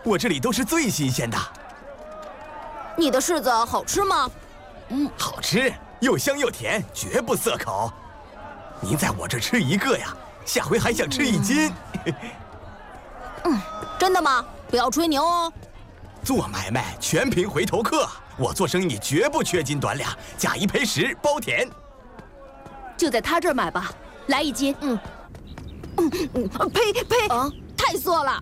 我这里都是最新鲜的。 你的柿子好吃吗？ 好吃，又香又甜，绝不涩口。您在我这吃一个呀，下回还想吃1斤。 真的吗？不要吹牛哦。 做买卖全凭回头客，我做生意绝不缺斤短两，假1赔10，包甜。 就在他这儿买吧，来1斤。 呸！太涩了。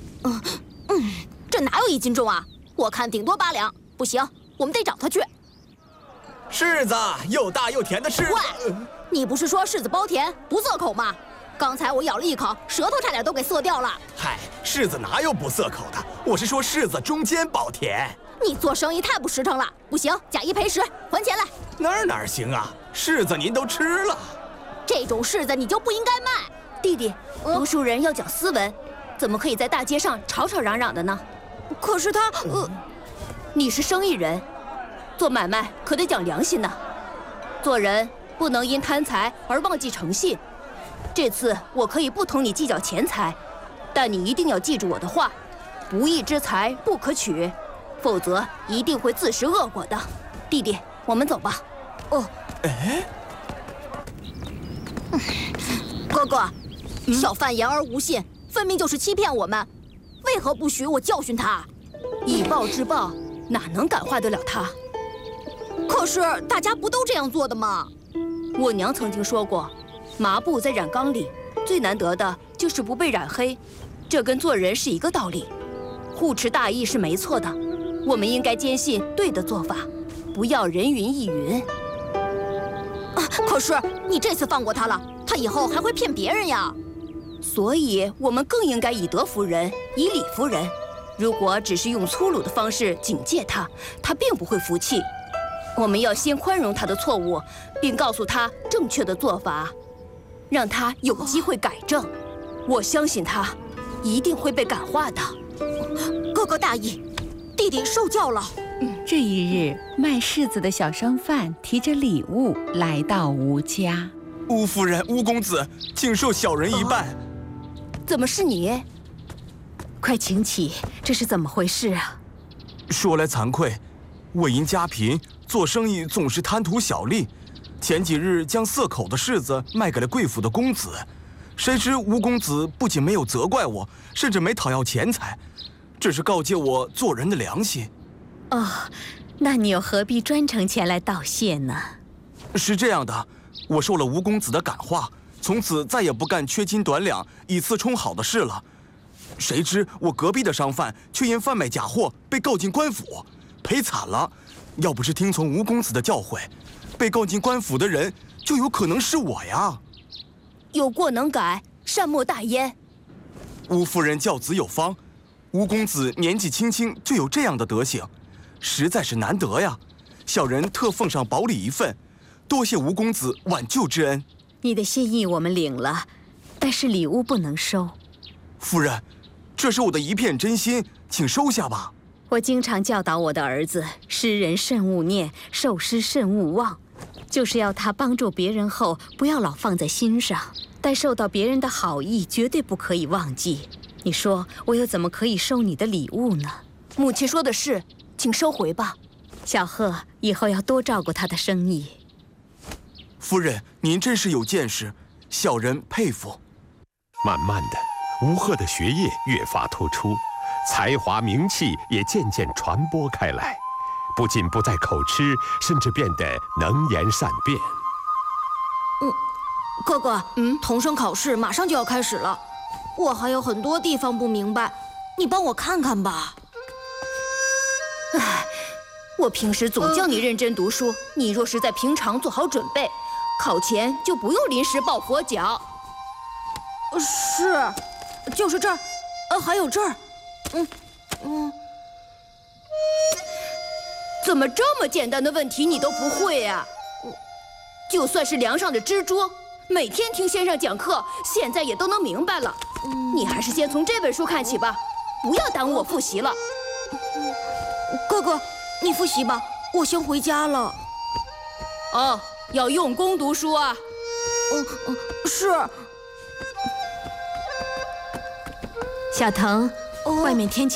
这哪有1斤重啊？我看顶多8两。不行，我们得找他去。 柿子，又大又甜的柿子。 喂，你不是说柿子包甜不涩口吗？刚才我咬了一口，舌头差点都给涩掉了。 嗨，柿子哪有不涩口的？我是说柿子中间包甜。 你做生意太不实诚了，不行，假1赔10，还钱来。 哪行啊？柿子您都吃了， 这种柿子你就不应该卖。 弟弟，读书人要讲斯文，怎么可以在大街上吵吵嚷嚷的呢？ 可是他， 你是生意人，做买卖可得讲良心呐。做人不能因贪财而忘记诚信。这次我可以不同你计较钱财，但你一定要记住我的话，不义之财不可取，否则一定会自食恶果的。弟弟，我们走吧。 哥哥，小贩言而无信，分明就是欺骗我们，为何不许我教训他？ 以暴制暴，哪能感化得了他？ 可是大家不都这样做的吗？ 我娘曾经说过，麻布在染缸里，最难得的就是不被染黑，这跟做人是一个道理。护持大义是没错的，我们应该坚信对的做法，不要人云亦云。 可是你这次放过他了，他以后还会骗别人呀。 所以我们更应该以德服人，以礼服人。如果只是用粗鲁的方式警戒他，他并不会服气。我们要先宽容他的错误，并告诉他正确的做法，让他有机会改正。我相信他一定会被感化的。 哥哥大义，弟弟受教了。 这一日，卖柿子的小商贩提着礼物来到吴家。 吴夫人、吴公子，请受小人一拜。 怎么是你？ 快请起，这是怎么回事啊？ 说来惭愧，我因家贫，做生意总是贪图小利。前几日将涩口的柿子卖给了贵府的公子，谁知吴公子不仅没有责怪我，甚至没讨要钱财，只是告诫我做人的良心。 哦，那你又何必专程前来道谢呢？ 是这样的，我受了吴公子的感化，从此再也不干缺斤短两、以次充好的事了。谁知我隔壁的商贩却因贩卖假货被告进官府，赔惨了。要不是听从吴公子的教诲，被告进官府的人就有可能是我呀。 有过能改，善莫大焉。 吴夫人教子有方，吴公子年纪轻轻就有这样的德行，实在是难得呀。小人特奉上薄礼一份，多谢吴公子挽救之恩。 你的心意我们领了，但是礼物不能收。 夫人，这是我的一片真心，请收下吧。 我经常教导我的儿子，施人慎勿念，受施慎勿忘，就是要他帮助别人后不要老放在心上，但受到别人的好意绝对不可以忘记。你说我又怎么可以收你的礼物呢？ 母亲说的是，请收回吧。 小贺以后要多照顾他的生意。 夫人，您真是有见识，小人佩服。 慢慢的，吴贺的学业越发突出，才华名气也渐渐传播开来，不仅不再口吃，甚至变得能言善辩。 哥哥，童生考试马上就要开始了，我还有很多地方不明白，你帮我看看吧。 唉，我平时总叫你认真读书，你若是在平常做好准备，考前就不用临时抱佛脚。 是，就是这儿，还有这儿， 怎么这么简单的问题你都不会呀？就算是梁上的蜘蛛，每天听先生讲课，现在也都能明白了。你还是先从这本书看起吧，不要耽误我复习了。 哥哥，你复习吧，我先回家了。 哦，要用功读书啊。 是。 小腾，外面天气